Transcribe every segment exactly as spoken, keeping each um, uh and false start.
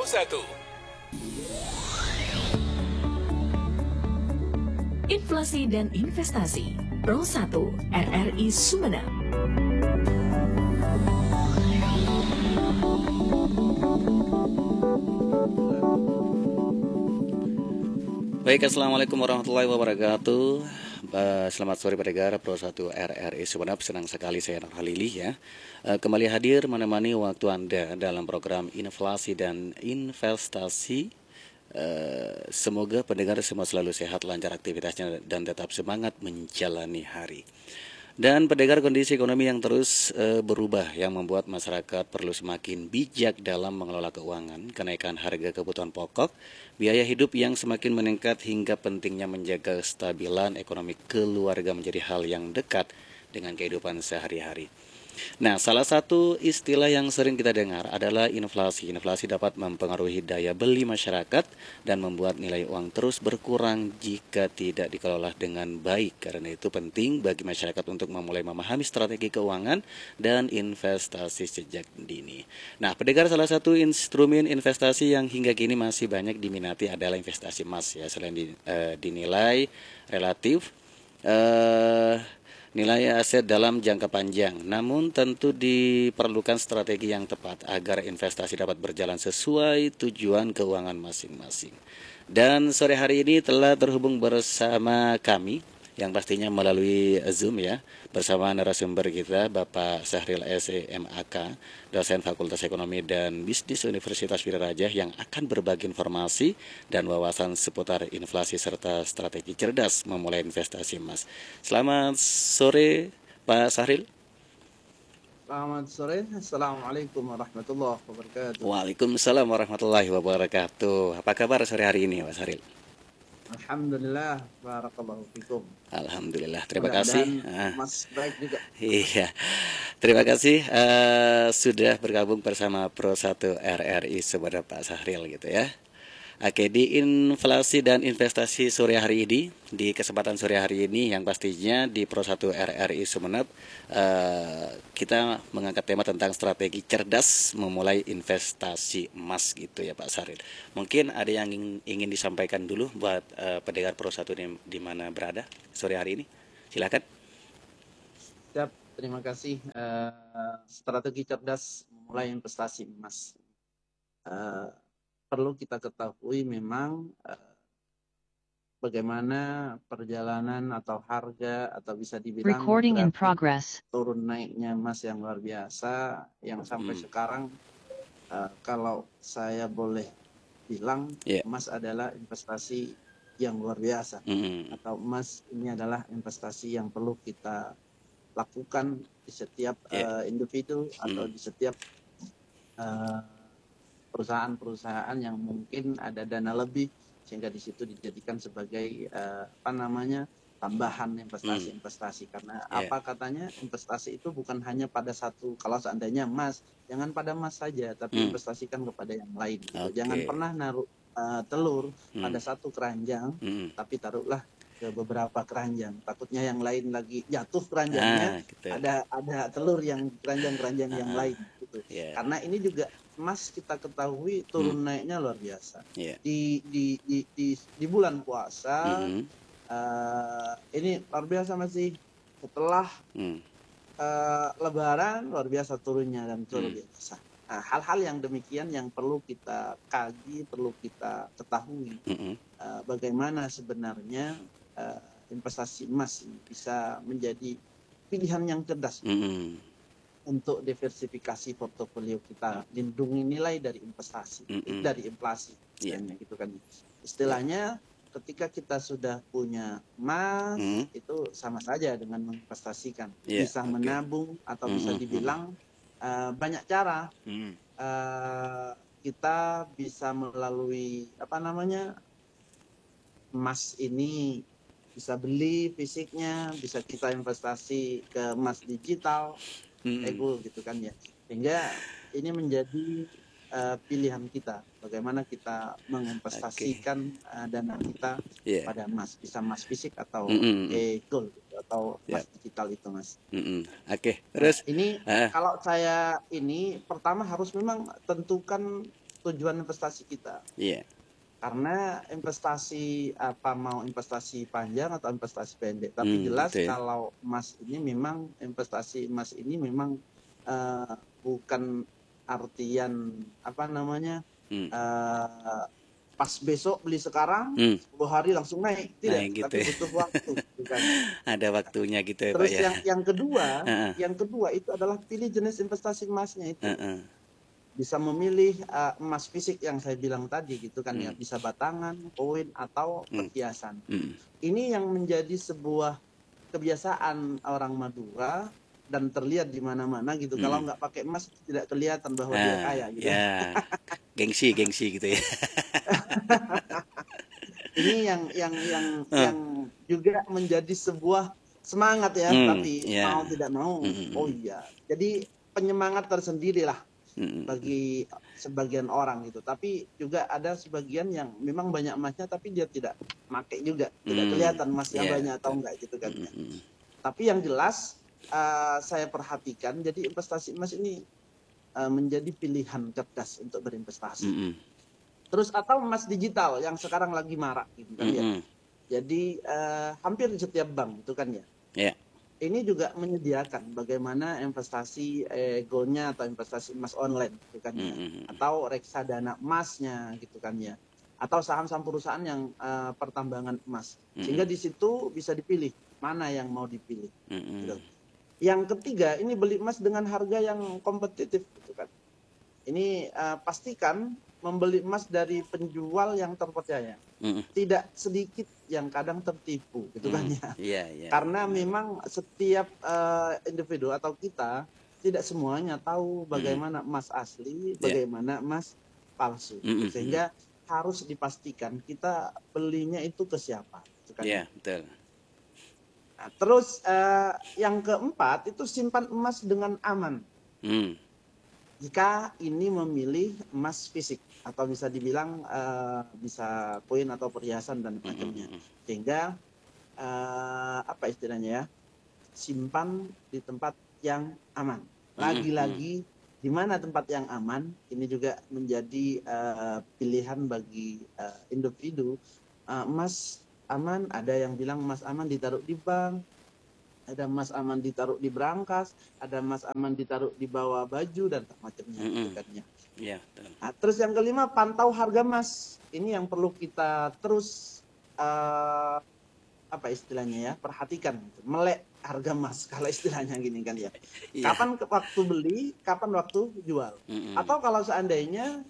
satu. Inflasi dan Investasi Pro satu R R I Sumeneb. Baik, Assalamualaikum warahmatullahi wabarakatuh. Selamat sore pendengar Pro satu R R I Sumeneb. Senang sekali saya Nur Halili ya kembali hadir menemani waktu Anda dalam program Inflasi dan Investasi. Semoga pendengar semua selalu sehat, lancar aktivitasnya, dan tetap semangat menjalani hari. Dan pendengar, kondisi ekonomi yang terus e, berubah yang membuat masyarakat perlu semakin bijak dalam mengelola keuangan, kenaikan harga kebutuhan pokok, biaya hidup yang semakin meningkat, hingga pentingnya menjaga kestabilan ekonomi keluarga menjadi hal yang dekat dengan kehidupan sehari-hari. Nah, salah satu istilah yang sering kita dengar adalah inflasi. Inflasi dapat mempengaruhi daya beli masyarakat dan membuat nilai uang terus berkurang jika tidak dikelola dengan baik. Karena itu penting bagi masyarakat untuk memulai memahami strategi keuangan dan investasi sejak dini. Nah, pendengar, salah satu instrumen investasi yang hingga kini masih banyak diminati adalah investasi emas ya. Selain di, uh, dinilai relatif uh, nilai aset dalam jangka panjang, namun tentu diperlukan strategi yang tepat agar investasi dapat berjalan sesuai tujuan keuangan masing-masing. Dan sore hari ini telah terhubung bersama kami, yang pastinya melalui Zoom ya, bersama narasumber kita Bapak Syahril S E M A K, dosen Fakultas Ekonomi dan Bisnis Universitas Wiraraja, yang akan berbagi informasi dan wawasan seputar inflasi serta strategi cerdas memulai investasi emas. Selamat sore Pak Syahril. Selamat sore, Assalamualaikum warahmatullahi wabarakatuh. Waalaikumsalam warahmatullahi wabarakatuh. Apa kabar sore hari ini Pak Syahril? Alhamdulillah, barakallahu fikum. Alhamdulillah, terima kasih. Mas baik juga. Iya, terima kasih uh, sudah bergabung bersama Pro satu R R I Sumeneb Pak Syahril gitu ya. Oke, di inflasi dan investasi sore hari ini, di kesempatan sore hari ini yang pastinya di Pro satu R R I Sumeneb, uh, kita mengangkat tema tentang strategi cerdas memulai investasi emas gitu ya Pak Syahril. Mungkin ada yang ingin, ingin disampaikan dulu buat uh, pendengar Pro satu di, di mana berada sore hari ini. Silakan. Siap, terima kasih. Uh, strategi cerdas memulai investasi emas. Uh, Perlu kita ketahui memang uh, bagaimana perjalanan atau harga atau bisa dibilang turun naiknya emas yang luar biasa, yang sampai hmm. sekarang uh, kalau saya boleh bilang yeah. emas adalah investasi yang luar biasa, hmm. atau emas ini adalah investasi yang perlu kita lakukan di setiap yeah. uh, individu hmm. atau di setiap uh, perusahaan-perusahaan yang mungkin ada dana lebih, sehingga di situ dijadikan sebagai uh, apa namanya tambahan investasi-investasi. Hmm. Karena yeah. apa katanya, investasi itu bukan hanya pada satu, kalau seandainya emas, jangan pada emas saja, tapi hmm. investasikan kepada yang lain. Gitu. Okay. Jangan pernah naruh uh, telur hmm. pada satu keranjang, hmm. tapi taruhlah ke beberapa keranjang. Takutnya yang lain lagi jatuh keranjangnya, ah, gitu. ada ada telur yang keranjang-keranjang ah, yang lain. Gitu. Yeah. Karena ini juga emas kita ketahui turun hmm. naiknya luar biasa. Yeah. Di, di di di di bulan puasa mm-hmm. uh, ini luar biasa masih setelah mm. uh, Lebaran luar biasa turunnya dan luar mm. biasa. Nah, hal-hal yang demikian yang perlu kita kaji, perlu kita ketahui. Mm-hmm. Uh, bagaimana sebenarnya uh, investasi emas ini bisa menjadi pilihan yang cerdas. Mm-hmm. Untuk diversifikasi portofolio kita, lindungi nilai dari investasi, mm-hmm. dari inflasi, yeah. gitu kan. Istilahnya, yeah. ketika kita sudah punya emas, mm-hmm. itu sama saja dengan menginvestasikan, yeah. bisa okay. menabung atau mm-hmm. bisa dibilang uh, banyak cara. Mm-hmm. uh, kita bisa melalui apa namanya emas ini bisa beli fisiknya, bisa kita investasi ke emas digital. Hmm. Ego gitu kan ya, sehingga ini menjadi uh, pilihan kita bagaimana kita menginvestasikan okay. uh, dana kita yeah. pada emas, bisa emas fisik atau mm-hmm. ego gitu, atau emas yeah. digital itu mas. Mm-hmm. Oke, okay. Terus nah, ini uh. kalau saya ini pertama harus memang tentukan tujuan investasi kita. Iya. Karena investasi apa mau investasi panjang atau investasi pendek, tapi Hmm, jelas betul. kalau emas ini memang investasi emas ini memang uh, bukan artian apa namanya Hmm. uh, pas besok beli sekarang Hmm. sepuluh hari langsung naik, tidak, Naik gitu tapi ya. butuh waktu, bukan. Ada waktunya gitu ya, Pak Terus ya. yang yang kedua, Heeh. yang kedua itu adalah pilih jenis investasi emasnya itu. Heeh. Bisa memilih uh, emas fisik yang saya bilang tadi gitu kan ya, Hmm. bisa batangan, koin atau Hmm. perhiasan. Hmm. Ini yang menjadi sebuah kebiasaan orang Madura dan terlihat di mana-mana gitu. Hmm. Kalau nggak pakai emas tidak kelihatan bahwa dia Ah, kaya gitu. ya. Gengsi, gengsi gitu ya. Ini yang yang yang Ah. yang juga menjadi sebuah semangat ya, Hmm, tapi ya. mau tidak mau, Hmm. oh iya. Jadi penyemangat tersendiri lah Hmm. bagi sebagian orang gitu. Tapi juga ada sebagian yang memang banyak emasnya tapi dia tidak pakai juga, tidak Hmm. kelihatan emasnya Ya, banyak atau betul. enggak gitu kan ya. Hmm. Tapi yang jelas uh, saya perhatikan, jadi investasi emas ini uh, menjadi pilihan cerdas untuk berinvestasi. Hmm. Terus atau emas digital yang sekarang lagi marak gitu kan ya. Hmm. Jadi uh, hampir di setiap bank itu kan ya. Ya. Ini juga menyediakan bagaimana investasi eh, goldnya atau investasi emas online gitu kan ya. Hmm. Atau reksadana emasnya gitu kan ya. Atau saham-saham perusahaan yang uh, pertambangan emas. Sehingga di situ bisa dipilih mana yang mau dipilih. Hmm. Gitu. Yang ketiga, ini beli emas dengan harga yang kompetitif gitu kan. Ini uh, pastikan membeli emas dari penjual yang terpercaya. Mm. Tidak sedikit yang kadang tertipu, gitu mm. kan ya. Yeah, yeah, Karena yeah. memang setiap uh, individu atau kita tidak semuanya tahu bagaimana mm. emas asli, yeah. bagaimana emas palsu. Mm-hmm. Sehingga harus dipastikan kita belinya itu ke siapa. Gitu kan yeah, ya. Betul. Nah, terus uh, yang keempat itu simpan emas dengan aman. Mm. Jika ini memilih emas fisik atau bisa dibilang uh, bisa koin atau perhiasan dan macamnya, sehingga uh, apa istilahnya ya, simpan di tempat yang aman. Lagi-lagi di mana tempat yang aman ini juga menjadi uh, pilihan bagi uh, individu. Uh, emas aman, ada yang bilang emas aman ditaruh di bank. Ada emas aman ditaruh di berangkas, ada emas aman ditaruh di bawah baju dan macamnya mm-hmm. gitu kan ya. Yeah, nah, terus yang kelima, pantau harga emas. Ini yang perlu kita terus uh, apa istilahnya ya, perhatikan, melek harga emas kalau istilahnya gini kan ya. Yeah. Kapan waktu beli, kapan waktu jual. Mm-hmm. Atau kalau seandainya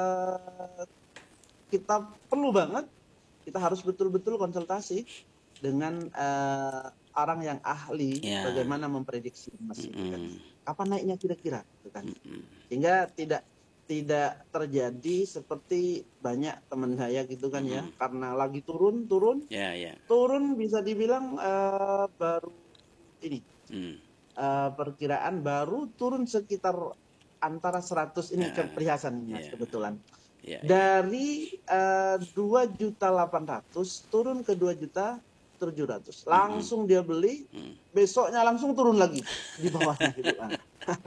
uh, kita perlu banget, kita harus betul-betul konsultasi dengan uh, orang yang ahli yeah. bagaimana memprediksi emas mm-hmm. itu kan. Kapan naiknya kira-kira gitu kan. Mm-hmm. Sehingga tidak tidak terjadi seperti banyak teman saya gitu kan mm-hmm. ya, karena lagi turun turun yeah, yeah. turun bisa dibilang uh, baru ini mm. uh, perkiraan baru turun sekitar antara seratus ini yeah. perhiasan mas yeah. kebetulan yeah, dari uh, dua juta delapan ratus turun ke dua juta tujuh ratus, langsung mm-hmm. dia beli, mm. besoknya langsung turun lagi di bawahnya gitu kan.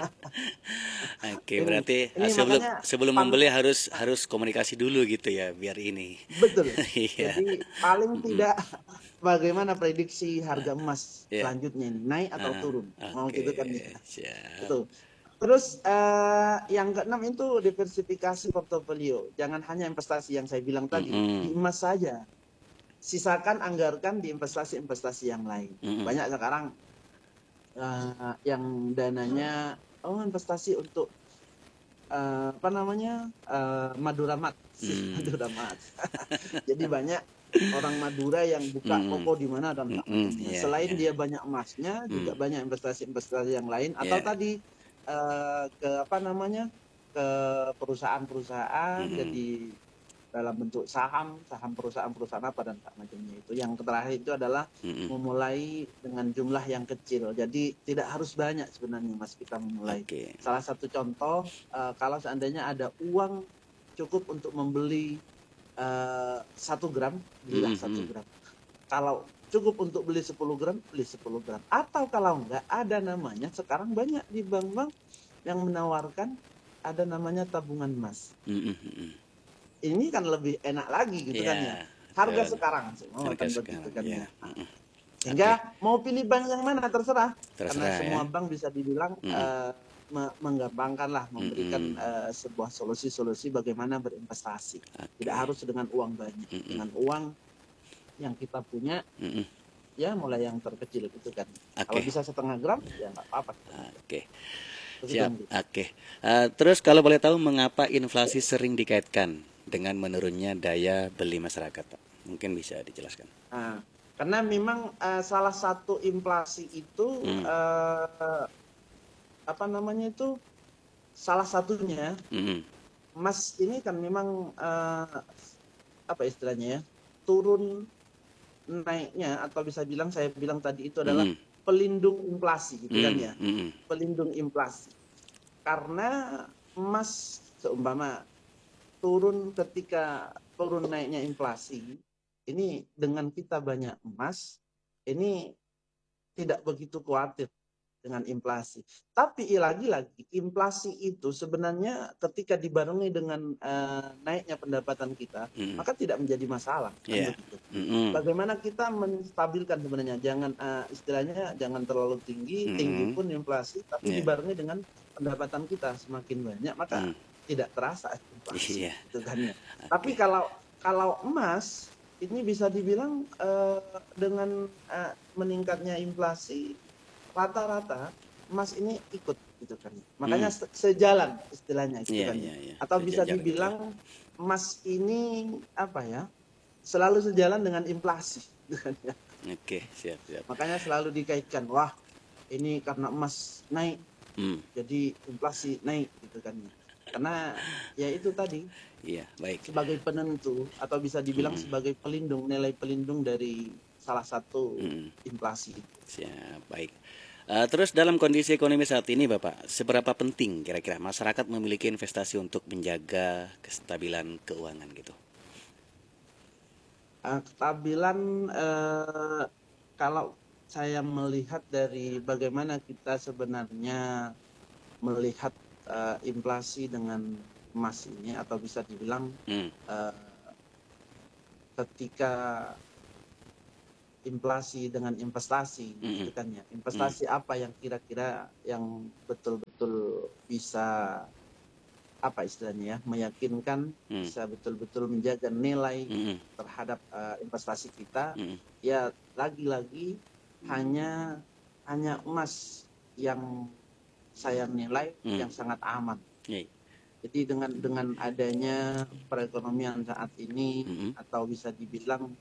Oke, ini, berarti ini sebelum sebelum pan- membeli harus harus komunikasi dulu gitu ya biar ini. Betul. yeah. Jadi paling mm-hmm. tidak bagaimana prediksi harga emas yeah. selanjutnya ini naik atau uh, turun, okay. mau gitu kan ya. Betul. Terus uh, yang keenam itu diversifikasi portofolio. Jangan hanya investasi yang saya bilang tadi, mm-hmm. di emas saja. Sisakan, anggarkan di investasi-investasi yang lain. Mm-hmm. Banyak sekarang uh, yang dananya oh investasi untuk uh, apa namanya uh, Madura Mat, mm. Madura Mat. Jadi banyak orang Madura yang buka mm. toko di mana dan mm-hmm. yeah, selain yeah. dia banyak emasnya, mm. juga banyak investasi-investasi yang lain. Yeah. Atau tadi uh, ke apa namanya ke perusahaan-perusahaan mm-hmm. jadi dalam bentuk saham, saham perusahaan-perusahaan apa dan macamnya itu. Yang terakhir itu adalah mm-hmm. memulai dengan jumlah yang kecil. Jadi tidak harus banyak sebenarnya mas kita memulai. Okay. Salah satu contoh uh, kalau seandainya ada uang cukup untuk membeli uh, satu gram, belilah mm-hmm. satu gram. Kalau cukup untuk beli sepuluh gram, beli sepuluh gram. Atau kalau enggak ada namanya sekarang banyak di bank-bank yang menawarkan ada namanya tabungan emas. Mm, mm, mm. Ini kan lebih enak lagi gitu kan ya. Iya, Harga betul. sekarang oh, Harga kan sekarang, begitu kan ya. ya. Mm, mm. Sehingga Oke, mau pilih bank yang mana terserah. Karena terserah ya. semua bank bisa dibilang Mm, mm. eh, me- menggampangkan lah, Mm, memberikan mm. eh, sebuah solusi-solusi bagaimana berinvestasi. Tidak Oke. harus dengan uang banyak, Mm, mm. dengan uang yang kita punya, Mm, mm. ya mulai yang terkecil gitu kan. Kalau Oke, bisa setengah gram, ya nggak apa-apa. oke. Begitu, Siap, Anggi. oke. Eh, terus kalau boleh tahu mengapa inflasi sering dikaitkan dengan menurunnya daya beli masyarakat, Pak? Mungkin bisa dijelaskan. Nah, karena memang eh, salah satu inflasi itu Hmm. eh, apa namanya itu salah satunya Mm, emas ini kan memang eh, apa istilahnya ya, turun naiknya atau bisa bilang saya bilang tadi itu adalah mm, pelindung inflasi gitu kan mm, ya, mm, pelindung inflasi. Karena emas seumpama turun ketika turun naiknya inflasi, ini dengan kita banyak emas, ini tidak begitu khawatir dengan inflasi. Tapi lagi-lagi inflasi itu sebenarnya ketika dibarengi dengan uh, naiknya pendapatan kita, mm. maka tidak menjadi masalah kan Yeah. begitu. Mm, Bagaimana kita menstabilkan sebenarnya, jangan uh, istilahnya jangan terlalu tinggi, mm, tinggi pun inflasi, tapi yeah. dibarengi dengan pendapatan kita semakin banyak, maka Mm. tidak terasa inflasi, Iya. gitu kan ya. Oke. Tapi kalau kalau emas ini bisa dibilang uh, dengan uh, meningkatnya inflasi, rata-rata emas ini ikut gitu kan. Makanya Hmm. sejalan istilahnya gitu Iya, kan. iya, iya. Atau bisa Sejajar gitu ya. dibilang emas ini apa ya? Selalu sejalan dengan inflasi gitu kan ya. Oke, siap, siap. Makanya selalu dikaitkan, wah ini karena emas naik, Hmm. jadi inflasi naik gitu kan. Karena ya itu tadi, Iya, baik. sebagai penentu atau bisa dibilang Hmm. sebagai pelindung, nilai pelindung dari salah satu Hmm. inflasi itu. Siap, baik. Uh, terus dalam kondisi ekonomi saat ini, Bapak, seberapa penting kira-kira masyarakat memiliki investasi untuk menjaga kestabilan keuangan gitu? Uh, kestabilan uh, kalau saya melihat dari bagaimana kita sebenarnya melihat uh, inflasi dengan emas ini, atau bisa dibilang hmm. uh, ketika inflasi dengan investasi, mm-hmm. gitu kan ya. Investasi mm-hmm. apa yang kira-kira yang betul-betul bisa apa istilahnya ya, meyakinkan, mm-hmm. bisa betul-betul menjaga nilai mm-hmm. terhadap uh, investasi kita. Mm-hmm. Ya lagi-lagi mm-hmm. hanya hanya emas yang saya nilai mm-hmm. yang sangat aman. Yeah. Jadi dengan dengan adanya perekonomian saat ini mm-hmm. atau bisa dibilang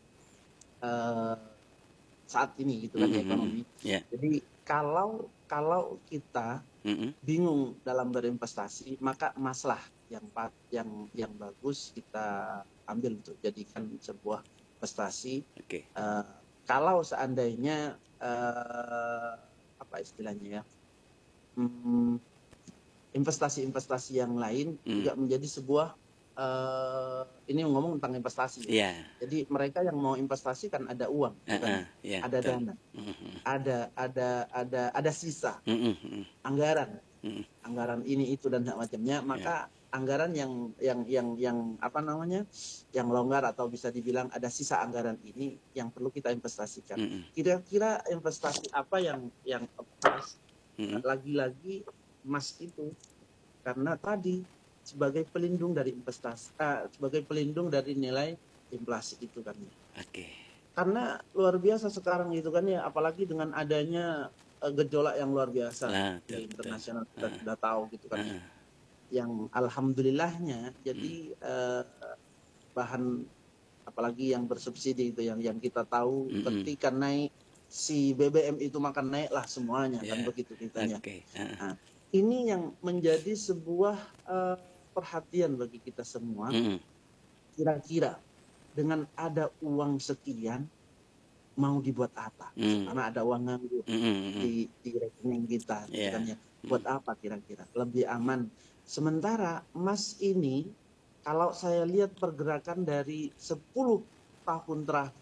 Uh, saat ini gitu kan, mm-hmm. ekonomi. Yeah. Jadi kalau kalau kita mm-hmm. bingung dalam berinvestasi, maka emaslah yang yang yang bagus kita ambil untuk jadikan sebuah investasi. Okay. Uh, kalau seandainya uh, apa istilahnya ya, hmm, investasi-investasi yang lain mm-hmm. juga menjadi sebuah Uh, ini ngomong tentang investasi. Yeah. Jadi mereka yang mau investasi kan ada uang, uh-uh, kan? Yeah, ada betul. Dana, uh-huh. ada ada ada ada sisa, uh-huh. anggaran, uh-huh. anggaran ini itu dan macamnya. Maka yeah. anggaran yang yang yang yang apa namanya, yang longgar atau bisa dibilang ada sisa anggaran ini yang perlu kita investasikan. Uh-huh. Kira-kira investasi apa yang yang pas? Uh-huh. Lagi-lagi emas itu, karena tadi sebagai pelindung dari investasi, uh, sebagai pelindung dari nilai inflasi itu kan. Oke. Okay. Karena luar biasa sekarang itu kan ya, apalagi dengan adanya uh, gejolak yang luar biasa nah, di betul, internasional betul. Kita uh, sudah tahu gitu kan. Uh, yang alhamdulillahnya jadi hmm. uh, bahan apalagi yang bersubsidi itu yang yang kita tahu hmm. ketika naik si B B M itu makan naik lah semuanya yeah. kan begitu kitanya. Okay. Uh. Nah, ini yang menjadi sebuah uh, perhatian bagi kita semua. Mm. Kira-kira dengan ada uang sekian mau dibuat apa? Mm. Karena ada uang nganggur mm. di, di rekening kita, yeah. kan ya. Buat apa kira-kira? Lebih aman. Sementara emas ini, kalau saya lihat pergerakan dari sepuluh tahun terakhir,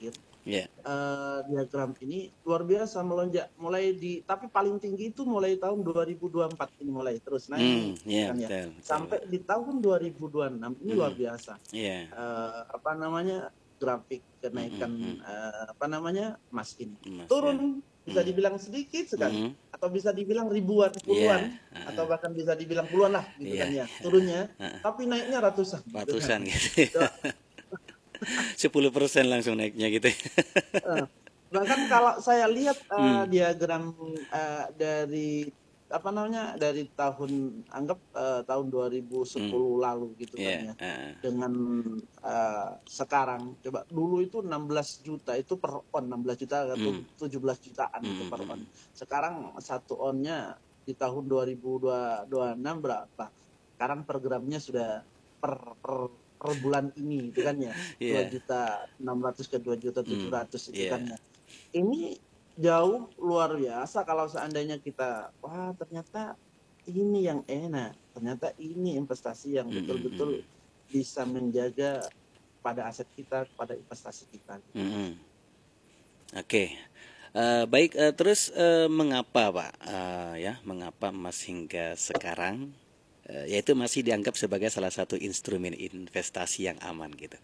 Yeah. uh, diagram ini luar biasa melonjak mulai di tapi paling tinggi itu mulai tahun dua ribu dua puluh empat ini mulai terus naik Mm, yeah, kan ya betul, betul, sampai Pak. di tahun dua ribu dua puluh enam ini Mm, luar biasa. yeah. uh, apa namanya grafik kenaikan Mm, mm, uh, apa namanya emas ini Mas, ya. turun bisa Mm, dibilang sedikit sekali mm, atau bisa dibilang ribuan yeah. puluhan uh, atau bahkan bisa dibilang puluhan lah gitu yeah. kan ya turunnya uh, tapi naiknya ratusan gitu kan. Ratusan gitu. sepuluh persen langsung naiknya gitu. Uh, bahkan kalau saya lihat uh, Hmm. diagram uh, dari apa namanya dari tahun anggap uh, tahun dua ribu sepuluh Hmm. lalu gitu kan Yeah. ya Uh, dengan uh, sekarang coba dulu itu enam belas juta itu per on enam belas juta atau hmm. tujuh belas jutaan Hmm. itu per on. Hmm. Sekarang satu onnya di tahun dua ribu dua puluh enam berapa? Sekarang per gramnya sudah per per per bulan ini itu kan ya dua Yeah. juta enam ratus ke dua juta tujuh ratus Hmm. itu Yeah. kan ya. Ini jauh luar biasa kalau seandainya kita wah ternyata ini yang enak, ternyata ini investasi yang Hmm. betul-betul bisa menjaga pada aset kita, pada investasi kita. Hmm. Oke. Okay. Uh, baik, uh, terus uh, mengapa Pak, uh, ya, mengapa emas hingga sekarang, uh, yaitu masih dianggap sebagai salah satu instrumen investasi yang aman gitu?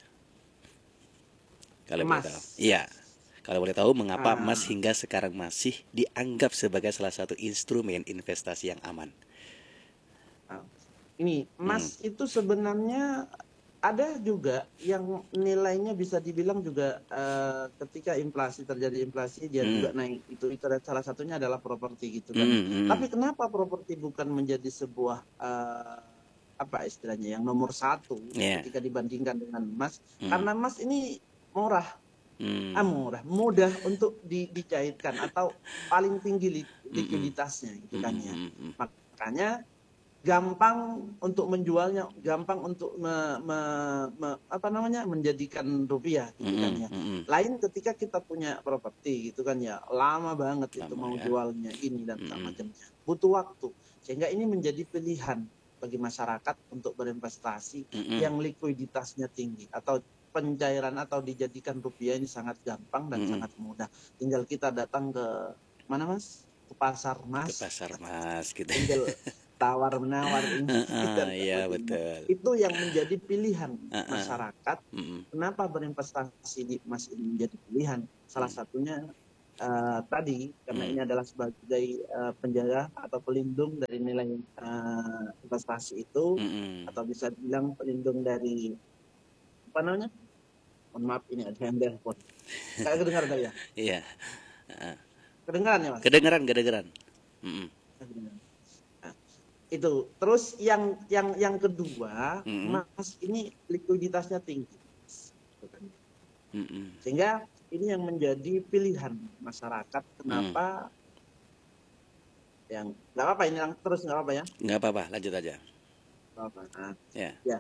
Kalau boleh tahu, Emas. iya. Kalau boleh tahu, mengapa Ah. emas hingga sekarang masih dianggap sebagai salah satu instrumen investasi yang aman? Ah. Ini emas Hmm. itu sebenarnya ada juga yang nilainya bisa dibilang juga uh, ketika inflasi terjadi inflasi dia Hmm. juga naik itu itu salah satunya adalah properti gitu kan. Hmm. Hmm. Tapi kenapa properti bukan menjadi sebuah uh, apa istilahnya yang nomor satu Yeah. ketika dibandingkan dengan emas? Hmm. Karena emas ini murah, Hmm. ah, murah, mudah untuk di, dicairkan atau paling tinggi li, Hmm. likuiditasnya gitu kan ya. Hmm. Makanya gampang untuk menjualnya, gampang untuk me, me, me, apa namanya menjadikan rupiah gitu kan ya. Mm-mm. Lain ketika kita punya properti gitu kan ya, lama banget Lama itu mau ya. jualnya ini dan Mm-mm. macamnya. Butuh waktu. Sehingga ini menjadi pilihan bagi masyarakat untuk berinvestasi Mm-mm. yang likuiditasnya tinggi atau pencairan atau dijadikan rupiah ini sangat gampang dan Mm-mm. sangat mudah. Tinggal kita datang ke mana Mas? Ke pasar Mas. Ke pasar emas gitu. Tinggal tawar menawar ini Uh-uh, iya betul. itu yang menjadi pilihan Uh-uh. masyarakat. Mm-mm. Kenapa berinvestasi di emas ini menjadi pilihan? Salah Mm. satunya uh, tadi karena Mm. ini adalah sebagai uh, penjaga atau pelindung dari nilai uh, investasi itu. Mm-mm. Atau bisa bilang pelindung dari apa namanya? Mohon maaf ini ada yang telepon. Kayak kedengaran tadi ya? Iya. Uh. Kedengaran ya Mas? Kedengeran, kedengeran. Mm-mm. Nah, itu terus yang yang yang kedua Mm-mm. emas ini likuiditasnya tinggi. Mm-mm. Sehingga ini yang menjadi pilihan masyarakat kenapa mm. yang nggak apa-apa ini yang terus nggak apa-apa ya nggak apa-apa lanjut aja apa nah, ya. ya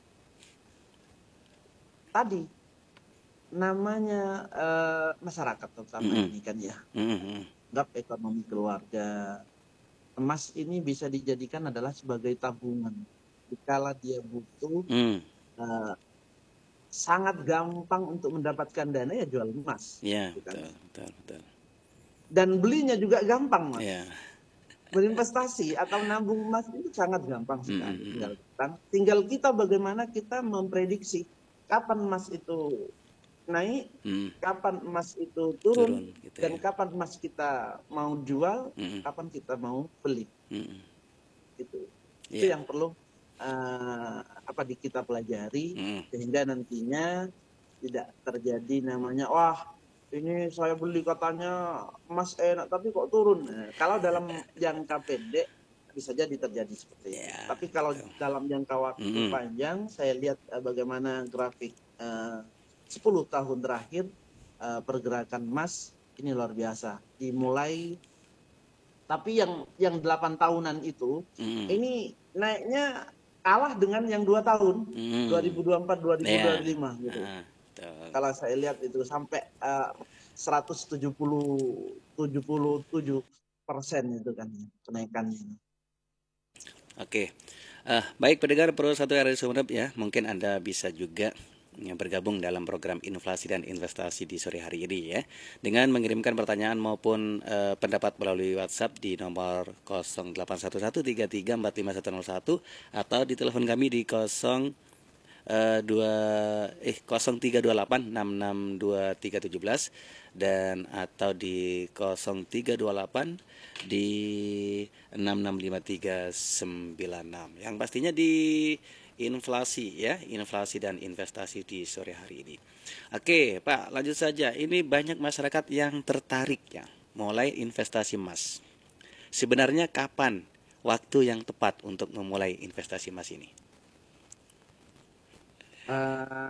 tadi namanya uh, masyarakat terutama mm-hmm. ini kan ya mm-hmm. nggak ekonomi keluarga emas ini bisa dijadikan adalah sebagai tabungan dikala dia butuh mm. uh, sangat gampang untuk mendapatkan dana ya jual emas. Iya, gitu betul, kan. betul, betul. Dan belinya juga gampang, Mas. Iya. Berinvestasi atau nabung emas itu sangat gampang sekali. Mm-hmm. Tinggal, tinggal kita bagaimana kita memprediksi kapan emas itu naik, mm. kapan emas itu turun, turun gitu dan ya. Kapan emas kita mau jual, mm-hmm. kapan kita mau beli. Mm-hmm. Gitu. Yeah. Itu yang perlu Uh, apa di kita pelajari mm. sehingga nantinya tidak terjadi namanya wah ini saya beli katanya emas enak tapi kok turun. Nah, kalau dalam jangka pendek bisa jadi terjadi seperti itu. Yeah, tapi kalau betul. Dalam jangka waktu mm. panjang saya lihat uh, bagaimana grafik uh, sepuluh tahun terakhir uh, pergerakan emas ini luar biasa. Dimulai tapi yang yang delapan tahunan itu mm. ini naiknya kalah dengan yang dua tahun hmm. dua ribu dua puluh empat dua ribu dua puluh lima yeah. gitu. Uh, Kalau saya lihat itu sampai uh, seratus tujuh puluh tujuh persen itu kan kenaikannya. Oke, okay. uh, baik pendengar Pro satu R R I Sumeneb ya, mungkin Anda bisa juga yang bergabung dalam program inflasi dan investasi di sore hari ini ya, dengan mengirimkan pertanyaan maupun uh, pendapat melalui WhatsApp di nomor nol delapan satu satu tiga tiga empat lima satu nol satu atau di telepon kami di nol Uh, dua eh nol tiga dua delapan enam enam dua tiga tujuh belas dan atau di nol tiga dua delapan di enam enam lima tiga sembilan enam. Yang pastinya di inflasi ya, inflasi dan investasi di sore hari ini. Oke, Pak, lanjut saja. Ini banyak masyarakat yang tertarik ya mulai investasi emas. Sebenarnya kapan waktu yang tepat untuk memulai investasi emas ini? Uh,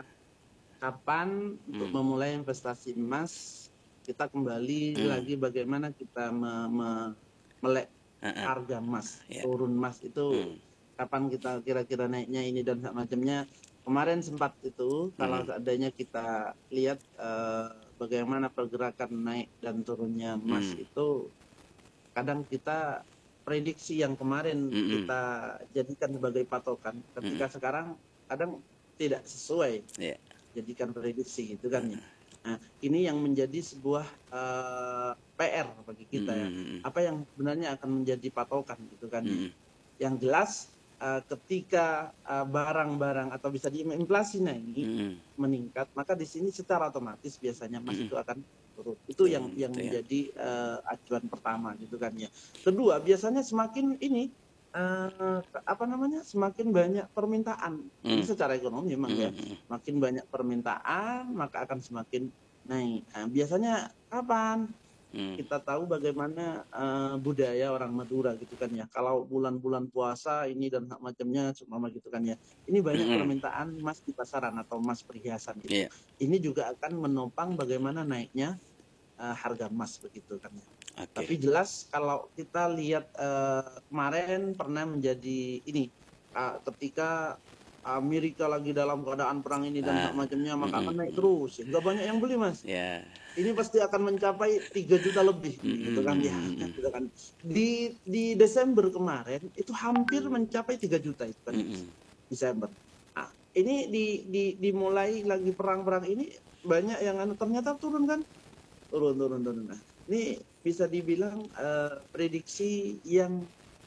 kapan hmm. untuk memulai investasi emas, kita kembali hmm. lagi bagaimana kita me, me, melek uh -uh. harga emas, yeah. turun emas itu hmm. kapan kita kira-kira naiknya ini dan macamnya. Kemarin sempat itu hmm. kalau seandainya kita lihat uh, bagaimana pergerakan naik dan turunnya emas hmm. itu, kadang kita prediksi yang kemarin hmm. kita jadikan sebagai patokan, ketika hmm. sekarang kadang tidak sesuai, yeah. jadikan prediksi gitu kan ya. Nah, ini yang menjadi sebuah uh, P R bagi kita mm -hmm. ya. Apa yang sebenarnya akan menjadi patokan gitu kan. Mm -hmm. Yang jelas uh, ketika barang-barang uh, atau bisa diinflasi naik mm -hmm. meningkat, maka di sini secara otomatis biasanya emas mm -hmm. itu akan turun. Itu mm -hmm. yang yang yeah. menjadi uh, acuan pertama gitu kan ya. Kedua, biasanya semakin ini Uh, apa namanya semakin banyak permintaan mm. ini secara ekonomi memang mm. ya, makin banyak permintaan maka akan semakin naik. Nah, biasanya kapan mm. kita tahu bagaimana uh, budaya orang Madura gitu kan ya, kalau bulan-bulan puasa ini dan macamnya cuma gitu kan ya, ini banyak mm. permintaan emas di pasaran atau emas perhiasan gitu. Yeah. Ini juga akan menopang bagaimana naiknya uh, harga emas begitu kan ya. Okay. Tapi jelas kalau kita lihat uh, kemarin pernah menjadi ini uh, ketika Amerika lagi dalam keadaan perang ini dan ah, macamnya maka mm, akan naik terus. Enggak banyak yang beli mas. Yeah. Ini pasti akan mencapai tiga juta lebih, mm, gitu kan ya. Mm, gitu kan. Di di Desember kemarin itu hampir mencapai tiga juta itu kan. Mm, Desember. Nah, ini di, di dimulai lagi perang-perang ini banyak yang ternyata turun kan, turun turun turun. Nah, ini bisa dibilang uh, prediksi yang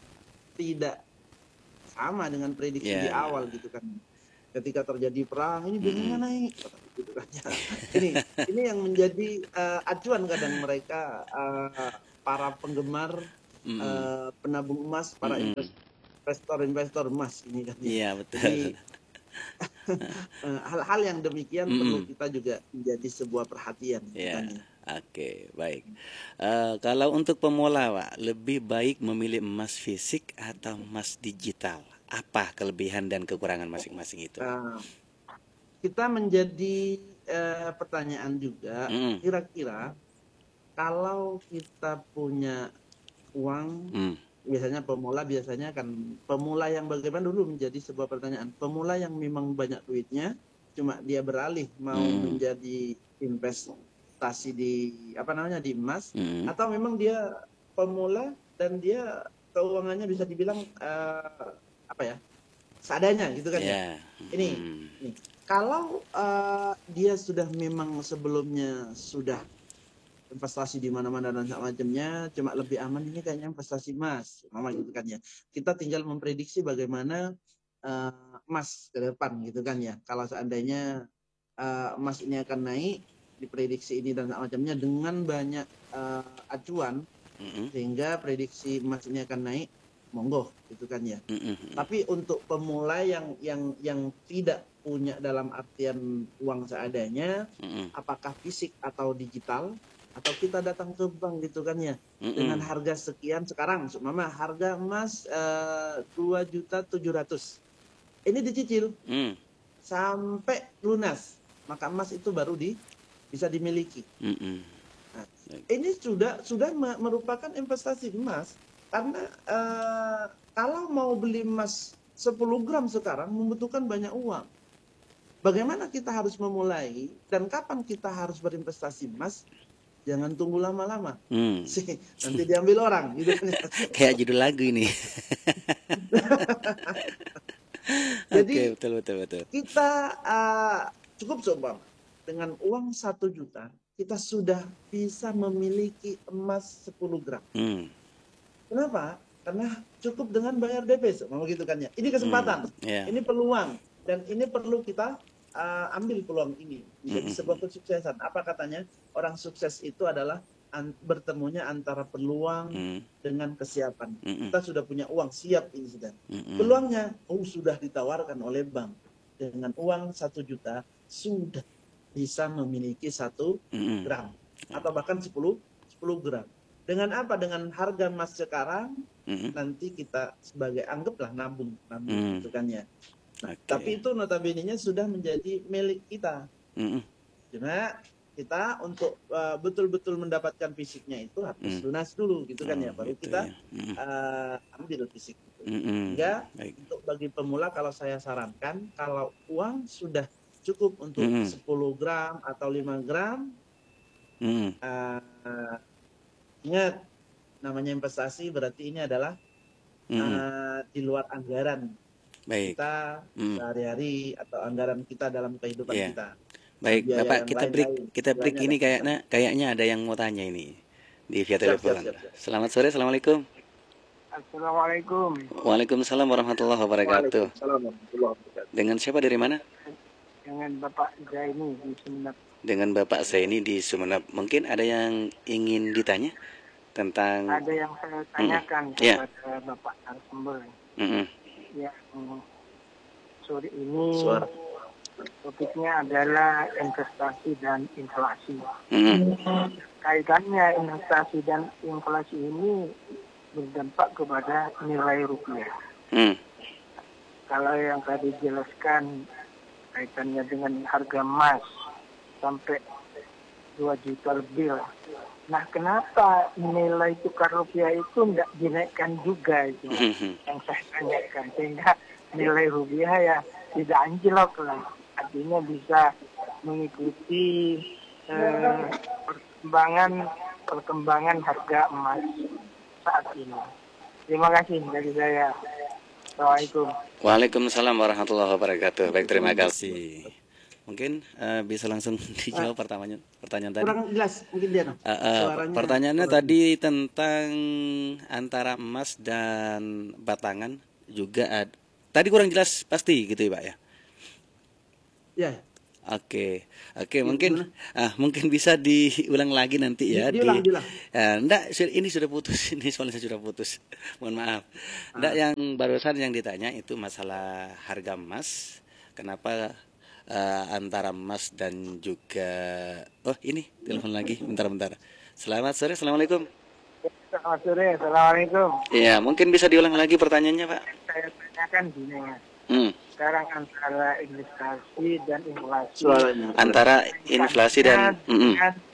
tidak sama dengan prediksi yeah, di awal yeah. gitu kan. Ketika terjadi perang ini biasanya mm. naik gitu kan. ini ini yang menjadi uh, acuan kadang mereka uh, para penggemar mm. uh, penabung emas, para mm. investor-investor emas ini kan. Iya yeah, betul. Jadi, hal-hal yang demikian mm. perlu kita juga menjadi sebuah perhatian. Yeah. Gitu kan, ya. Oke, baik. Uh, kalau untuk pemula, Pak, lebih baik memilih emas fisik atau emas digital? Apa kelebihan dan kekurangan masing-masing itu? Uh, kita menjadi uh, pertanyaan juga, kira-kira mm. kalau kita punya uang, mm. biasanya pemula biasanya kan pemula yang bagaimana dulu menjadi sebuah pertanyaan. Pemula yang memang banyak duitnya, cuma dia beralih mau mm. menjadi investor investasi di apa namanya di emas mm. atau memang dia pemula dan dia keuangannya bisa dibilang uh, apa ya seadanya gitu kan yeah. ya ini, mm. ini kalau uh, dia sudah memang sebelumnya sudah investasi di mana-mana dan macamnya cuma lebih aman ini kayaknya investasi emas mama gitu kan ya, kita tinggal memprediksi bagaimana uh, emas ke depan gitu kan ya, kalau seandainya uh, emas ini akan naik diprediksi ini dan macamnya dengan banyak uh, acuan mm-hmm. sehingga prediksi emas ini akan naik monggo gitu kan ya. Mm-hmm. Tapi untuk pemula yang yang yang tidak punya dalam artian uang seadanya, mm-hmm. apakah fisik atau digital atau kita datang ke bank gitu kan ya mm-hmm. dengan harga sekian sekarang mama harga emas dua juta tujuh ratus ini dicicil mm. sampai lunas maka emas itu baru di bisa dimiliki. Mm-hmm. Nah, ini sudah sudah merupakan investasi emas karena uh, kalau mau beli emas sepuluh gram sekarang membutuhkan banyak uang. Bagaimana kita harus memulai dan kapan kita harus berinvestasi emas? Jangan tunggu lama-lama. Mm. Nanti diambil orang. Gitu. Kayak judul lagu ini. Jadi okay, betul, betul, betul. kita uh, cukup seumpama dengan uang satu juta kita sudah bisa memiliki emas sepuluh gram. Hmm. Kenapa? Karena cukup dengan bayar D P, mau gitu kan ya. Ini kesempatan, hmm. yeah. ini peluang, dan ini perlu kita uh, ambil peluang ini menjadi hmm. sebuah kesuksesan. Apa katanya? Orang sukses itu adalah an bertemunya antara peluang hmm. dengan kesiapan. Hmm. Kita sudah punya uang, siap ini sudah. Hmm. Peluangnya, oh sudah ditawarkan oleh bank. Dengan uang satu juta sudah bisa memiliki satu mm-hmm. gram atau bahkan sepuluh gram. Dengan apa? Dengan harga emas sekarang mm-hmm. nanti kita sebagai anggaplah nabung, nabung mm-hmm. gitu kan ya. Nah, okay. Tapi itu notabene-nya sudah menjadi milik kita. Mm-hmm. Cuma kita untuk uh, betul-betul mendapatkan fisiknya itu harus mm-hmm. lunas dulu gitu kan oh, ya, baru gitu kita ya. mm-hmm. uh, ambil fisik itu. Mm-hmm. Sehingga Baik. Untuk bagi pemula kalau saya sarankan kalau uang sudah cukup untuk mm-hmm. sepuluh gram atau lima gram, mm-hmm. uh, ingat namanya investasi berarti ini adalah mm-hmm. uh, di luar anggaran Baik. kita mm. sehari-hari atau anggaran kita dalam kehidupan yeah. kita. Baik, nah, Bapak kita break lain. kita break ini kayaknya kayaknya ada yang mau tanya ini di via telepon. Siap, siap, siap. Selamat sore, assalamualaikum. Assalamualaikum. Waalaikumsalam warahmatullahi wabarakatuh. Waalaikumsalam warahmatullahi wabarakatuh. Dengan siapa dari mana? Dengan Bapak Zaini di Sumeneb. Dengan Bapak Zaini di Sumeneb. Mungkin ada yang ingin ditanya tentang. Ada yang saya tanyakan mm-hmm. kepada yeah. Bapak narasumber. Mm-hmm. Ya, mm, sore ini Suara. topiknya adalah investasi dan inflasi. Mm-hmm. Kaitannya investasi dan inflasi ini berdampak kepada nilai rupiah. Mm. Kalau yang tadi jelaskan kaitannya dengan harga emas sampai dua juta lebih lah. Nah, kenapa nilai tukar rupiah itu tidak dinaikkan juga itu mm-hmm. yang saya tanyakan, sehingga nilai rupiah ya tidak anjlok lah, artinya bisa mengikuti eh, perkembangan perkembangan harga emas saat ini. Terima kasih dari saya. Assalamualaikum. Waalaikumsalam warahmatullahi wabarakatuh. Baik, terima kasih. Mungkin uh, bisa langsung dijawab uh, pertanyaan pertanyaan tadi. Kurang jelas mungkin dia. Uh, uh, pertanyaannya kurang. Tadi tentang antara emas dan batangan juga ada. Tadi kurang jelas pasti gitu ya, Pak ya. Ya. Oke, oke, mungkin ah mungkin bisa diulang lagi nanti ya. Di, diulang, di, diulang. Eh, enggak, ini sudah putus, ini soalnya sudah putus. Mohon maaf. Enggak, ah. yang barusan yang ditanya itu masalah harga emas. Kenapa uh, antara emas dan juga oh ini telepon lagi, bentar-bentar. Selamat sore, assalamualaikum. Selamat sore, assalamualaikum. Iya, mungkin bisa diulang lagi pertanyaannya, Pak. Saya tanyakan gini, Mas. Hmm. Sekarang antara investasi dan inflasi. Suaranya. Antara inflasi dan mm-mm.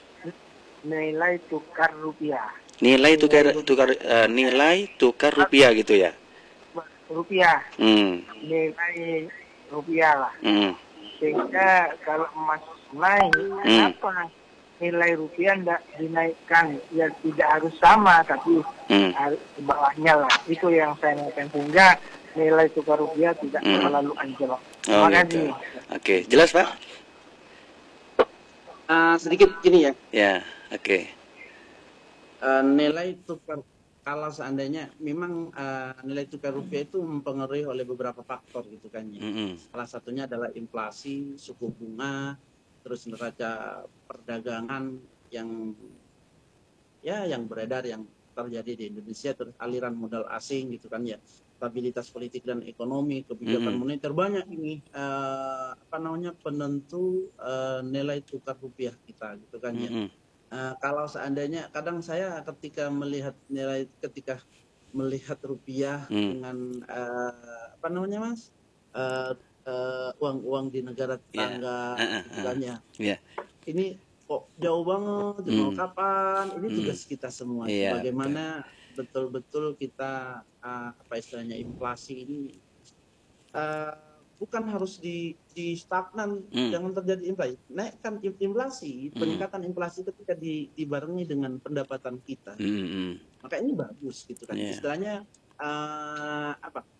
nilai tukar rupiah. Nilai tukar nilai tukar uh, nilai tukar rupiah gitu ya. Rupiah. Hmm. Nilai rupiah lah. Hmm. Sehingga kalau emas naik, hmm. kenapa nilai rupiah tidak dinaikkan? Ya tidak harus sama, tapi hmm. harus di bawahnya lah. Itu yang saya inginkan, sehingga nilai tukar rupiah tidak hmm. terlalu anjlok. Terima kasih. Gitu. Oke, jelas Pak? Uh, sedikit gini ya. Ya, oke. Okay. Uh, nilai tukar, kalau seandainya memang uh, nilai tukar rupiah itu mempengaruhi oleh beberapa faktor gitu kan ya. Mm-hmm. Salah satunya adalah inflasi, suku bunga, terus neraca perdagangan yang ya yang beredar yang terjadi di Indonesia, terus aliran modal asing gitu kan ya. Stabilitas politik dan ekonomi, kebijakan mm-hmm. moneter, banyak ini uh, apa namanya penentu uh, nilai tukar rupiah kita gitu kan ya. Mm-hmm. uh, kalau seandainya kadang saya ketika melihat nilai ketika melihat rupiah mm. dengan uh, apa namanya Mas uh, uh, uang-uang di negara tetangga yeah. gitu kan ya. Yeah. Ini kok jauh banget, mm. mau kapan? Ini mm. tugas kita semua. Yeah, bagaimana betul. betul-betul kita uh, apa istilahnya inflasi ini uh, bukan harus di, di stagnan, mm. jangan terjadi inflasi. Naikkan inflasi, mm. peningkatan inflasi ketika di, dibarengi dengan pendapatan kita, mm. maka ini bagus gitu kan. Yeah. Istilahnya uh, apa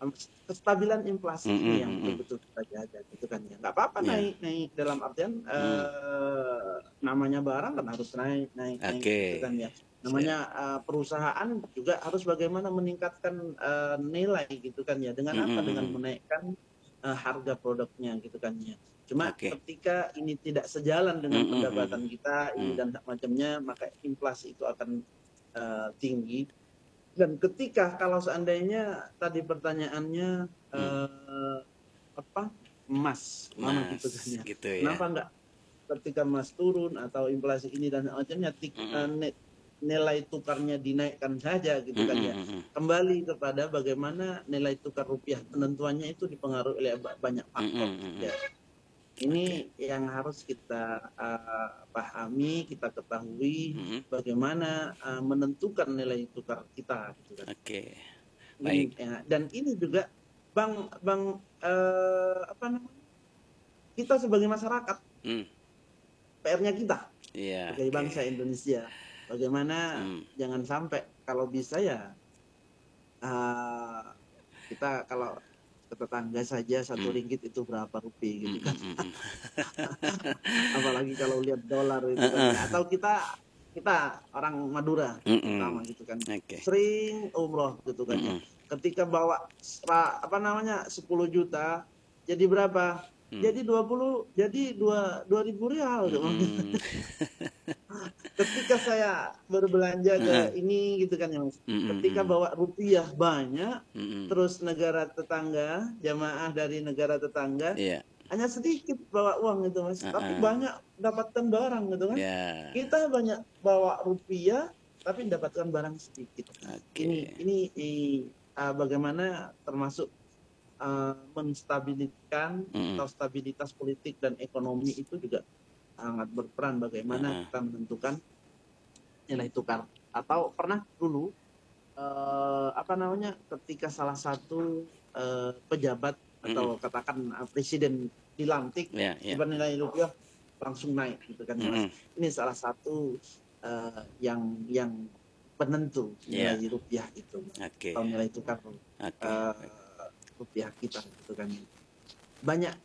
kestabilan inflasi Mm, ini mm, yang mm, mm. betul-betul kita jaga gitu kan ya. Nggak apa-apa Ya. naik naik dalam artian eh, namanya barang kan harus naik naik naik gitu Oke. kan ya. Siap. Namanya eh, perusahaan juga harus bagaimana meningkatkan eh, nilai gitu kan ya. Dengan Mm, apa? mm, Dengan mm. menaikkan eh, harga produknya gitu kan ya. Cuma Oke. ketika ini tidak sejalan dengan Mm, mm, pendapatan mm. kita ini Mm. dan macamnya, maka inflasi itu akan eh, tinggi. Dan ketika kalau seandainya tadi pertanyaannya Mm. eh, apa emas, mama gitu kan Mas, ya. gitu ya. Kenapa enggak ketika emas turun atau inflasi ini dan macamnya tik- Mm, eh, mm. ne- nilai tukarnya dinaikkan saja gitu Mm, kan mm, ya. mm, mm. Kembali kepada bagaimana nilai tukar rupiah penentuannya itu dipengaruhi oleh ba- banyak Mm, faktor. mm, mm, mm. Ya. Oke. Ini yang harus kita uh, pahami, kita ketahui Mm, mm. bagaimana uh, menentukan nilai tukar kita. Gitu kan. Oke. Ini, Baik. ya. Dan ini juga bang bang uh, apa namanya? Kita sebagai masyarakat, Mm. P R-nya kita Iya. sebagai Oke. bangsa Indonesia, bagaimana Mm. jangan sampai kalau bisa ya uh, kita kalau ke tetangga saja satu Mm. ringgit itu berapa rupiah gitu Mm, kan. mm, mm, mm. Apalagi kalau lihat dolar itu kan Uh-uh. ya. Atau kita kita orang Madura Mm, mm. terutama gitu kan, Oke. sering umroh gitu kan Mm, ya. mm. Ketika bawa sera- apa namanya sepuluh juta jadi berapa? Mm. Jadi dua puluh, jadi dua dua ribu real. Mm, mm. Ketika saya berbelanja ke Uh-uh. ini gitu kan ya Mas. Mm, mm, Ketika mm. bawa rupiah banyak, Mm, mm. terus negara tetangga, jamaah dari negara tetangga Iya. hanya sedikit bawa uang gitu Mas, Uh-uh. tapi banyak dapatkan barang gitu kan. Ya. Kita banyak bawa rupiah tapi mendapatkan barang sedikit. Oke. Ini ini i- uh, bagaimana termasuk uh, menstabiliskan Mm, mm. atau stabilitas politik dan ekonomi itu juga sangat berperan bagaimana Uh-uh. kita menentukan nilai tukar. Atau pernah dulu uh, apa namanya ketika salah satu uh, pejabat atau katakan uh, presiden dilantik, Ya, ya. tiba nilai rupiah langsung naik gitu kan. Mm, mm. Ini salah satu uh, yang yang penentu nilai Ya. rupiah itu Oke. atau nilai tukar Oke. uh, rupiah kita gitu kan. Banyak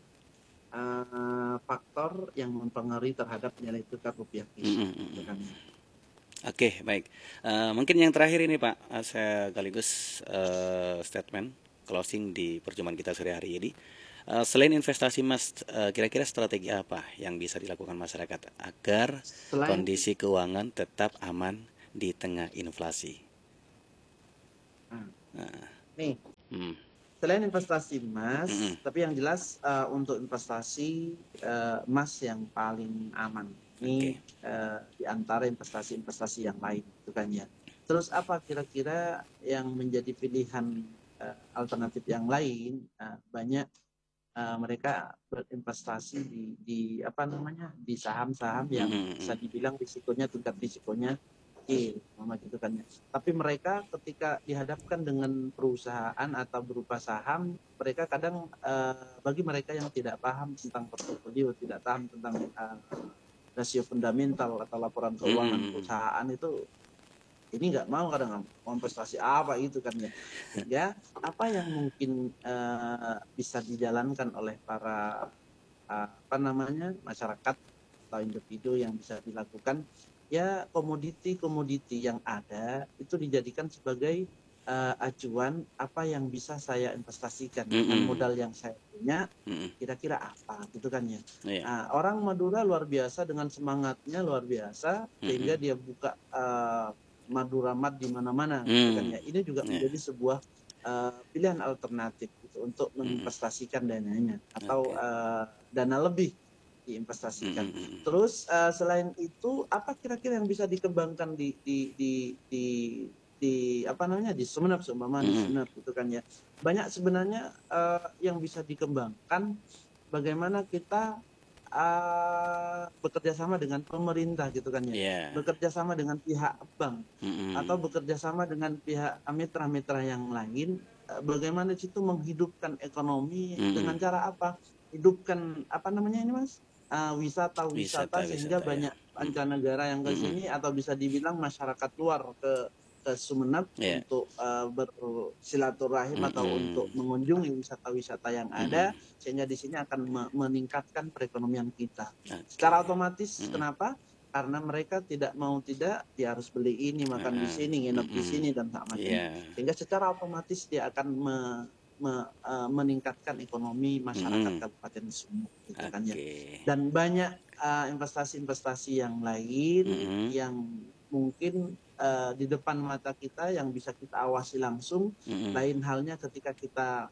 uh, faktor yang mempengaruhi terhadap nilai tukar rupiah kita. Mm, mm, mm, Gitu mm. kan. Oke, baik. Eh, mungkin yang terakhir ini Pak, eh, saya sekaligus eh, statement closing di perjumpaan kita sore hari ini. Eh, selain investasi Mas, eh, kira-kira strategi apa yang bisa dilakukan masyarakat agar Selain kondisi keuangan tetap aman di tengah inflasi? Hmm. Nah, nih, hmm, selain investasi emas, Mm-mm. tapi yang jelas uh, untuk investasi uh, emas yang paling aman. Ini uh, di antara investasi-investasi yang lain, itu kan ya. Terus apa kira-kira yang menjadi pilihan uh, alternatif yang lain? Uh, banyak uh, mereka berinvestasi di, di apa namanya di saham-saham yang Mm-mm. bisa dibilang risikonya tingkat risikonya kecil, mama gitu kan ya. Tapi mereka ketika dihadapkan dengan perusahaan atau berupa saham, mereka kadang uh, bagi mereka yang tidak paham tentang portofolio, tidak paham tentang uh, rasio fundamental atau laporan keuangan Mm-mm. perusahaan itu, ini nggak mau kadang mau investasi apa itu kan ya. Sehingga apa yang mungkin uh, bisa dijalankan oleh para uh, apa namanya masyarakat atau individu yang bisa dilakukan, ya komoditi-komoditi yang ada itu dijadikan sebagai uh, acuan apa yang bisa saya investasikan dengan Mm-mm. modal yang saya punya, Mm-mm. kira-kira apa gitu kan ya. Iya. Nah, orang Madura luar biasa dengan semangatnya luar biasa sehingga Mm-mm. dia buka uh, Madura Mart di mana-mana Mm. gitu kan ya. Ini juga Iya. menjadi sebuah uh, pilihan alternatif gitu, untuk Mm-mm. menginvestasikan dananya atau Oke. uh, dana lebih diinvestasikan. Mm-mm. Terus uh, selain itu apa kira-kira yang bisa dikembangkan di di di di, di apa namanya di Sumeneb, seumpama di Mm-mm. Sumeneb gitu kan ya. Banyak sebenarnya uh, yang bisa dikembangkan, bagaimana kita uh, bekerja sama dengan pemerintah gitu kan ya. Iya. Bekerja sama dengan pihak bank Mm-mm. atau bekerja sama dengan pihak mitra-mitra yang lain, uh, bagaimana situ menghidupkan ekonomi Mm-mm. dengan cara apa? Hidupkan apa namanya ini Mas? Uh, wisata-wisata Wisata, sehingga wisata, ya. banyak mancanegara yang ke Mm-mm. sini atau bisa dibilang masyarakat luar ke ke Sumeneb yeah. untuk uh, bersilaturahim mm-hmm. atau untuk mengunjungi wisata-wisata yang ada, mm-hmm. sehingga di sini akan me- meningkatkan perekonomian kita. Okay. Secara otomatis, mm-hmm. kenapa? Karena mereka tidak mau tidak, dia harus beli ini, makan uh-huh. di sini, nginep mm-hmm. di sini dan tak macam. Yeah. Sehingga secara otomatis dia akan me, me, uh, meningkatkan ekonomi masyarakat mm-hmm. Kabupaten Sumut, gitu okay. kan ya. Dan banyak uh, investasi-investasi yang lain mm-hmm. yang mungkin uh, di depan mata kita yang bisa kita awasi langsung. Mm-hmm. Lain halnya ketika kita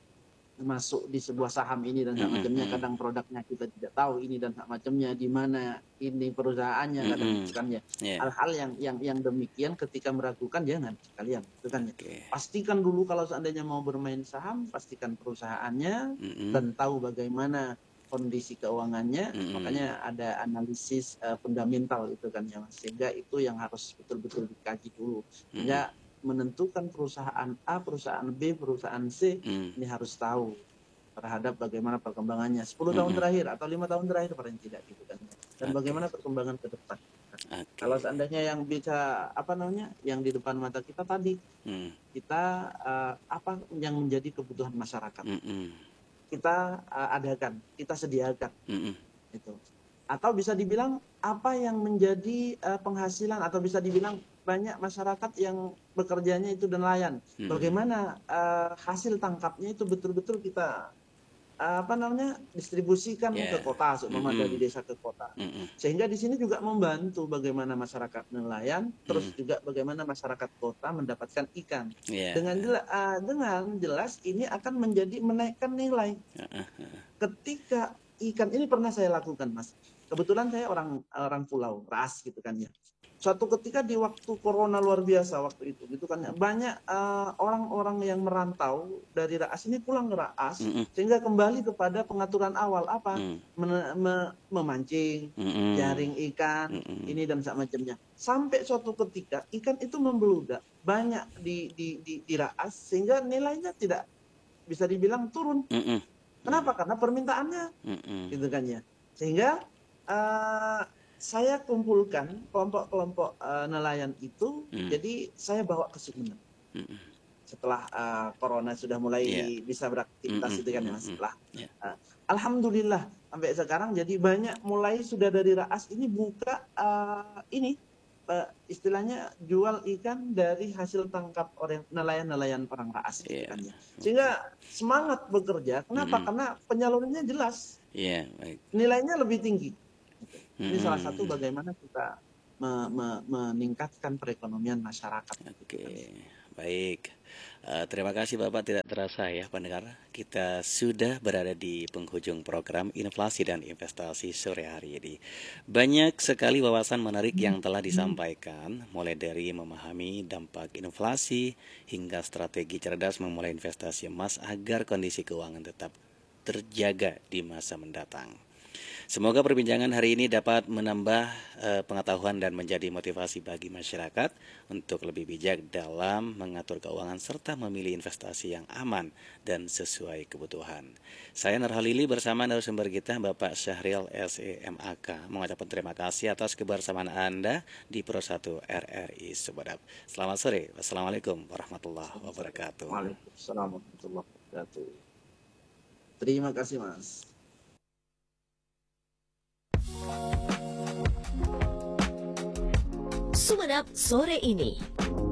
masuk di sebuah saham ini dan tak macamnya, kadang produknya kita tidak tahu ini dan tak macamnya, di mana ini perusahaannya, kadang mm-hmm. kan ya. Yeah. Hal-hal yang yang yang demikian ketika meragukan jangan sekalian, itu kan okay. ya. Pastikan dulu kalau seandainya mau bermain saham, pastikan perusahaannya mm-hmm. dan tahu bagaimana kondisi keuangannya, mm-hmm. makanya ada analisis uh, fundamental itu kan ya, sehingga itu yang harus betul-betul dikaji dulu. Sehingga mm-hmm. menentukan perusahaan A, perusahaan B, perusahaan C, mm. ini harus tahu terhadap bagaimana perkembangannya sepuluh mm-hmm. tahun terakhir atau lima tahun terakhir paling tidak gitu kan. Dan okay. bagaimana perkembangan ke depan. Okay. Kalau seandainya yang bisa apa namanya, yang di depan mata kita tadi, mm. kita uh, apa yang menjadi kebutuhan masyarakat. Mm-hmm. Kita uh, adakan, kita sediakan. Mm-hmm. Itu. Atau bisa dibilang apa yang menjadi uh, penghasilan, atau bisa dibilang banyak masyarakat yang bekerjanya itu nelayan. Hmm. Bagaimana uh, hasil tangkapnya itu betul-betul kita uh, apa namanya distribusikan yeah. ke kota, seumpama mm-hmm. dari desa ke kota. Mm-hmm. Sehingga di sini juga membantu bagaimana masyarakat nelayan, mm-hmm. terus juga bagaimana masyarakat kota mendapatkan ikan. Yeah. Dengan jela- uh, dengan jelas ini akan menjadi menaikkan nilai. Uh-huh. Ketika ikan ini pernah saya lakukan, Mas. Kebetulan saya orang orang pulau Ras gitu kan ya. Suatu ketika di waktu corona luar biasa waktu itu gitu kan, banyak uh, orang-orang yang merantau dari Raas ini pulang ke Raas, mm-hmm. sehingga kembali kepada pengaturan awal apa mm. men- me- memancing, mm-hmm. jaring ikan, mm-hmm. ini dan semacamnya. Sampai suatu ketika ikan itu membeludak banyak di di di, di Raas, sehingga nilainya tidak bisa dibilang turun. Mm-hmm. Kenapa? Karena permintaannya, mm-hmm. gitu kan ya. Sehingga uh, saya kumpulkan kelompok-kelompok uh, nelayan itu, mm. jadi saya bawa ke Sumeneb. Mm. Setelah uh, corona sudah mulai yeah. bisa beraktivitas mm-hmm. itu kan ya, setelah. Yeah. Uh, Alhamdulillah sampai sekarang jadi banyak mulai sudah dari Raas ini buka uh, ini uh, istilahnya jual ikan dari hasil tangkap orang nelayan-nelayan orang Raas yeah. kan ya. Sehingga semangat bekerja. Kenapa? Mm-hmm. Karena penyalurannya jelas. Yeah, baik. Nilainya lebih tinggi. Ini hmm. salah satu bagaimana kita me- me- meningkatkan perekonomian masyarakat. Oke, baik. Uh, terima kasih Bapak. Tidak terasa ya pendengar, kita sudah berada di penghujung program Inflasi dan Investasi sore hari ini. Banyak sekali wawasan menarik yang telah disampaikan, mulai dari memahami dampak inflasi hingga strategi cerdas memulai investasi emas agar kondisi keuangan tetap terjaga di masa mendatang. Semoga perbincangan hari ini dapat menambah uh, pengetahuan dan menjadi motivasi bagi masyarakat untuk lebih bijak dalam mengatur keuangan serta memilih investasi yang aman dan sesuai kebutuhan. Saya Nurhalili bersama narasumber kita Bapak Syahril S E M A K mengucapkan terima kasih atas kebersamaan Anda di Pro satu R R I Sumeneb. Selamat sore. Wassalamualaikum warahmatullahi wabarakatuh. Waalaikumsalam warahmatullahi wabarakatuh. Terima kasih Mas. Sumeneb sore ini.